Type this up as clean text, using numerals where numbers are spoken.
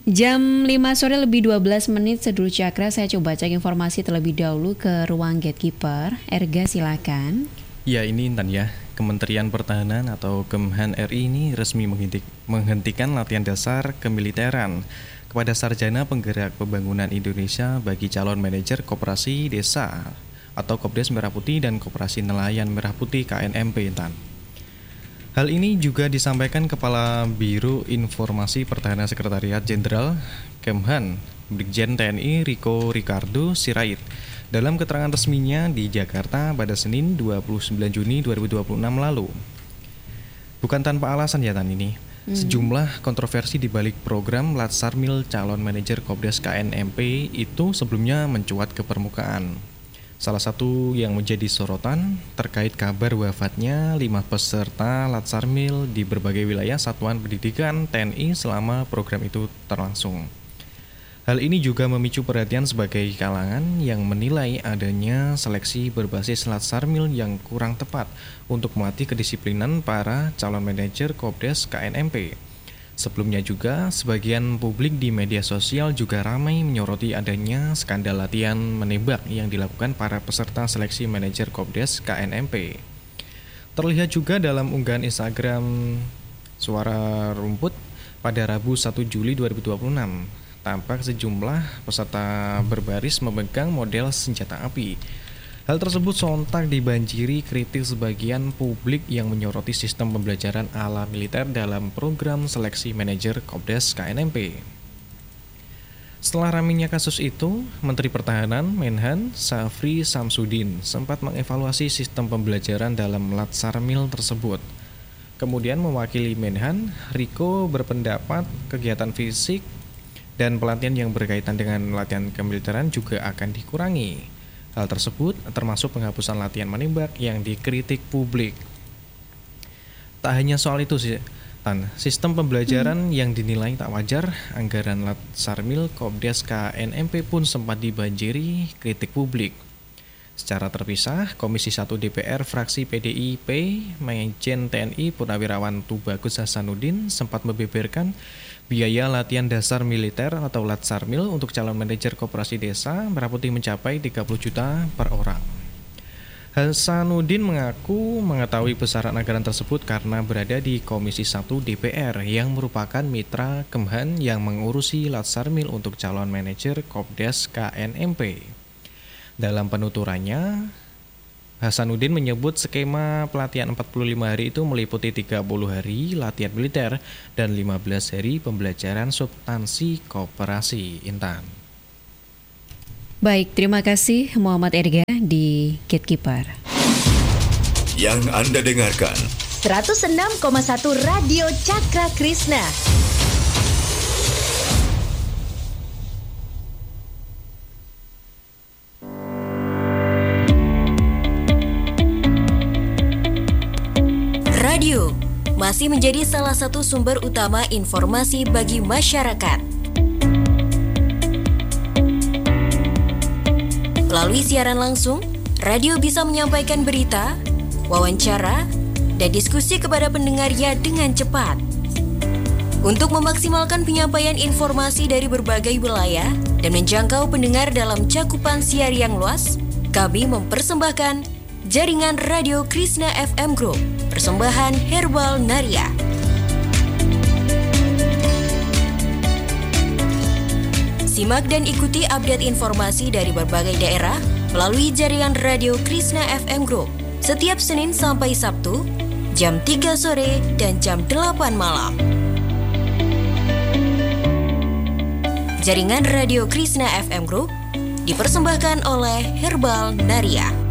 Jam 5 sore lebih 12 menit Sedulur Cakra, saya coba cek informasi terlebih dahulu ke ruang gatekeeper. Erga silakan. Ya, ini Intan ya. Kementerian Pertahanan atau Kemhan RI ini resmi menghentikan latihan dasar kemiliteran kepada sarjana penggerak pembangunan Indonesia bagi calon manajer koperasi desa atau Kopdes Merah Putih dan Koperasi Nelayan Merah Putih KNMP, Intan. Hal ini juga disampaikan Kepala Biro Informasi Pertahanan Sekretariat Jenderal Kemhan, Brigjen TNI Riko Ricardo Sirait, dalam keterangan resminya di Jakarta pada Senin 29 Juni 2026 lalu. Bukan tanpa alasan ya Tan ini, sejumlah kontroversi di balik program Latsarmil calon manajer Kopdes KNMP itu sebelumnya mencuat ke permukaan. Salah satu yang menjadi sorotan terkait kabar wafatnya 5 peserta Latsarmil di berbagai wilayah satuan pendidikan TNI selama program itu berlangsung. Hal ini juga memicu perhatian sebagai kalangan yang menilai adanya seleksi berbasis Latsarmil yang kurang tepat untuk melatih kedisiplinan para calon manajer Kopdes KNMP. Sebelumnya juga, sebagian publik di media sosial juga ramai menyoroti adanya skandal latihan menembak yang dilakukan para peserta seleksi manajer Kopdes KNMP. Terlihat juga dalam unggahan Instagram Suara Rumput pada Rabu 1 Juli 2026, tampak sejumlah peserta berbaris memegang model senjata api. Hal tersebut sontak dibanjiri kritik sebagian publik yang menyoroti sistem pembelajaran ala militer dalam program seleksi manajer Kopdes KNMP. Setelah ramainya kasus itu, Menteri Pertahanan Menhan Syafri Samsudin sempat mengevaluasi sistem pembelajaran dalam Latsarmil tersebut. Kemudian mewakili Menhan, Riko berpendapat kegiatan fisik dan pelatihan yang berkaitan dengan latihan kemiliteran juga akan dikurangi. Hal tersebut termasuk penghapusan latihan menembak yang dikritik publik. Tak hanya soal itu sih, sistem pembelajaran yang dinilai tak wajar, anggaran Latsarmil Kopdes KNMP pun sempat dibanjiri kritik publik. Secara terpisah, Komisi 1 DPR fraksi PDIP, Majen TNI Purnawirawan Tubagus Hasanuddin sempat membeberkan biaya latihan dasar militer atau Latsarmil untuk calon manajer koperasi desa Merah Putih mencapai 30 juta per orang. Hasanuddin mengaku mengetahui besaran anggaran tersebut karena berada di Komisi 1 DPR yang merupakan mitra Kemhan yang mengurusi Latsarmil untuk calon manajer Kopdes KNMP. Dalam penuturannya, Hasanuddin menyebut skema pelatihan 45 hari itu meliputi 30 hari latihan militer dan 15 hari pembelajaran substansi koperasi. Intan. Baik, terima kasih Muhammad Erga di Gatekeeper. Yang Anda dengarkan 106,1 Radio Cakra Krishna. Radio masih menjadi salah satu sumber utama informasi bagi masyarakat. Melalui siaran langsung, radio bisa menyampaikan berita, wawancara, dan diskusi kepada pendengarnya dengan cepat. Untuk memaksimalkan penyampaian informasi dari berbagai wilayah dan menjangkau pendengar dalam cakupan siar yang luas, kami mempersembahkan Jaringan Radio Krishna FM Group, persembahan Herbal Naria. Simak dan ikuti update informasi dari berbagai daerah melalui Jaringan Radio Krishna FM Group setiap Senin sampai Sabtu, jam 3 sore dan jam 8 malam. Jaringan Radio Krishna FM Group dipersembahkan oleh Herbal Naria.